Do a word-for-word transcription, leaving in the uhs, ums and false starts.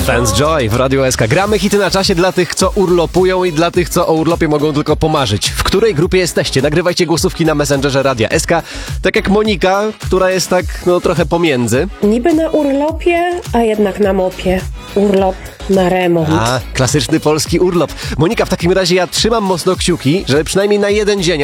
Fans Joy w Radiu S K. Gramy hity na czasie dla tych, co urlopują i dla tych, co o urlopie mogą tylko pomarzyć. W której grupie jesteście? Nagrywajcie głosówki na Messengerze Radia S K. Tak jak Monika, która jest tak, no trochę pomiędzy. Niby na urlopie, a jednak na mopie. Urlop na remont. A, klasyczny polski urlop. Monika, w takim razie ja trzymam mocno kciuki, że przynajmniej na jeden dzień